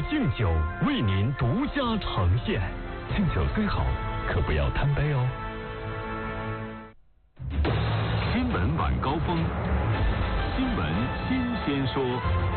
敬酒为您独家呈现。敬酒虽好，可不要贪杯哦。新闻晚高峰，新闻新鲜说。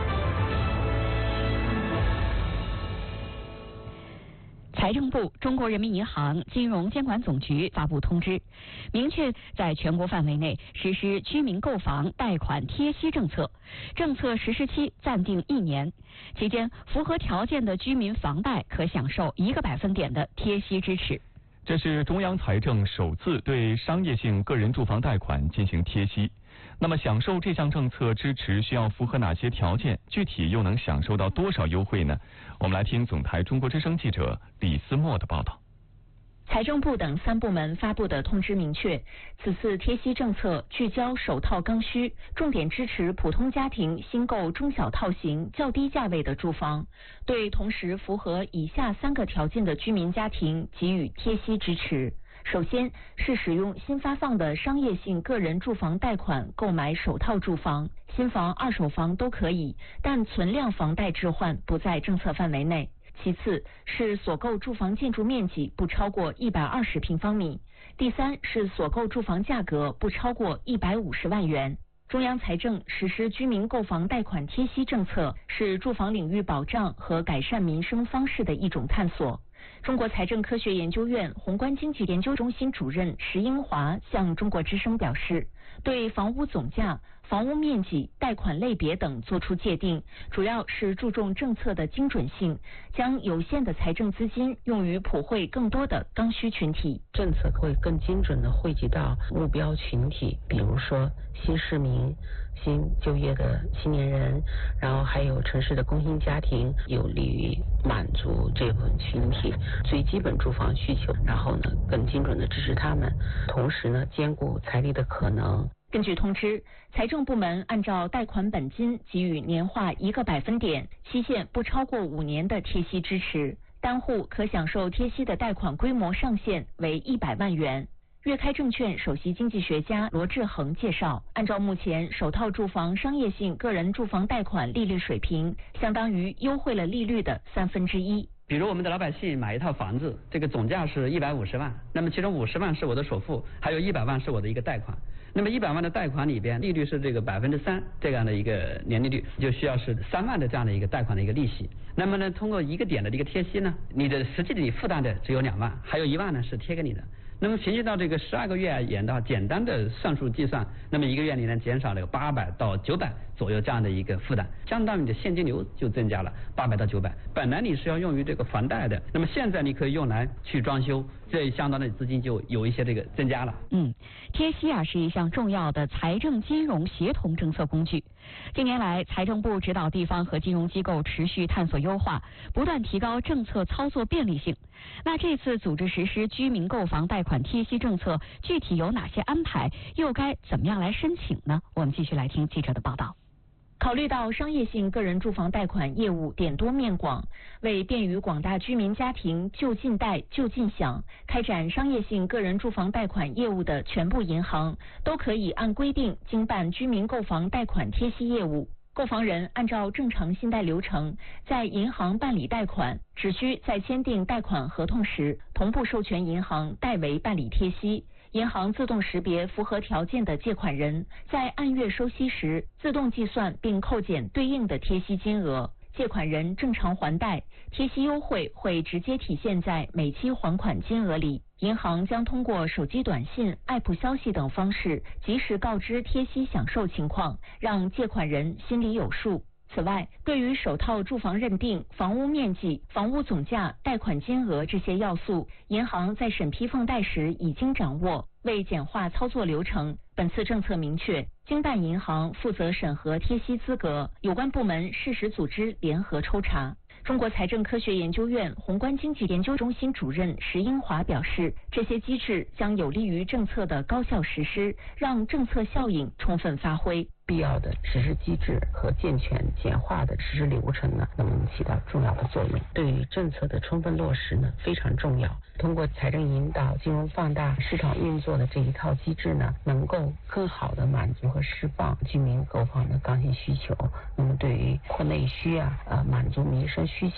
财政部、中国人民银行、金融监管总局发布通知，明确在全国范围内实施居民购房贷款贴息政策，政策实施期暂定1年，期间符合条件的居民房贷可享受1个百分点的贴息支持。 这是中央财政首次对商业性个人住房贷款进行贴息。那么享受这项政策支持需要符合哪些条件？具体又能享受到多少优惠呢？我们来听总台中国之声记者李思墨的报道。 财政部等3部门发布的通知明确，此次贴息政策聚焦首套刚需，重点支持普通家庭新购中小套型较低价位的住房，对同时符合以下3个条件的居民家庭给予贴息支持。首先是使用新发放的商业性个人住房贷款购买首套住房，新房、二手房都可以，但存量房贷置换不在政策范围内。其次是所购住房建筑面积不超过120平方米，第三是所购住房价格不超过150万元。中央财政实施居民购房贷款贴息政策，是住房领域保障和改善民生方式的一种探索。中国财政科学研究院宏观经济研究中心主任石英华向中国之声表示，对房屋总价、房屋面积、贷款类别等作出界定，主要是注重政策的精准性，将有限的财政资金用于普惠更多的刚需群体。 政策会更精准地惠及到目标群体，比如说新市民、新就业的青年人，然后还有城市的工薪家庭，有利于满足这部分群体最基本住房需求，然后呢更精准地支持他们，同时呢兼顾财力的可能。 根据通知，财政部门按照贷款本金给予年化1个百分点，期限不超过5年的贴息支持，单户可享受贴息的贷款规模上限为100万元。粤开证券首席经济学家罗志恒介绍，按照目前首套住房商业性个人住房贷款利率水平，相当于优惠了利率的1/3。 比如我们的老百姓买一套房子，这个总价是150万，那么其中50万是我的首付，还有100万是我的一个贷款。那么100万的贷款里边，利率是这个3%这样的一个年利率，就需要是3万的这样的一个贷款的一个利息。那么呢，通过1个点的这个贴息呢，你的实际你负担的只有2万，还有1万呢是贴给你的。那么平均到这个12个月演到简单的算术计算，那么1个月你能减少了800到900左右这样的一个负担，相当于你的现金流就增加了800到900。本来你是要用于这个房贷的，那么现在你可以用来去装修，这相当的资金就有一些这个增加了。 贴息是一项重要的财政金融协同政策工具。近年来，财政部指导地方和金融机构持续探索优化，不断提高政策操作便利性。那这次组织实施居民购房贷款贴息政策，具体有哪些安排，又该怎么样来申请呢？我们继续来听记者的报道。 考虑到商业性个人住房贷款业务点多面广，为便于广大居民家庭就近贷就近享，开展商业性个人住房贷款业务的全部银行都可以按规定经办居民购房贷款贴息业务。购房人按照正常信贷流程，在银行办理贷款，只需在签订贷款合同时，同步授权银行代为办理贴息。银行自动识别符合条件的借款人，在按月收息时自动计算并扣减对应的贴息金额。借款人正常还贷，贴息优惠会直接体现在每期还款金额里。银行将通过手机短信、App 消息等方式及时告知贴息享受情况，让借款人心里有数。此外，对于首套住房认定、房屋面积、房屋总价、贷款金额这些要素，银行在审批放贷时已经掌握。为简化操作流程，本次政策明确，经办银行负责审核贴息资格，有关部门适时组织联合抽查。中国财政科学研究院宏观经济研究中心主任石英华表示，这些机制将有利于政策的高效实施，让政策效应充分发挥。 必要的实施机制和健全简化的实施流程呢，能起到重要的作用。对于政策的充分落实呢，非常重要。通过财政引导、金融放大、市场运作的这一套机制呢，能够更好的满足和释放居民购房的刚性需求。那么对于扩内需满足民生需求